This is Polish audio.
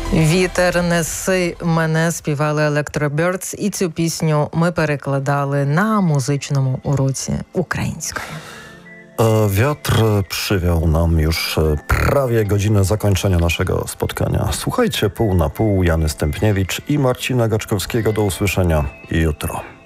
«Вітер, неси мене» співали Electro-Birds, і цю пісню ми перекладали на музичному уроці українською. Wiatr przywiał nam już prawie godzinę zakończenia naszego spotkania. Słuchajcie pół na pół, Jany Stępniewicz i Marcina Gaczkowskiego. Do usłyszenia jutro.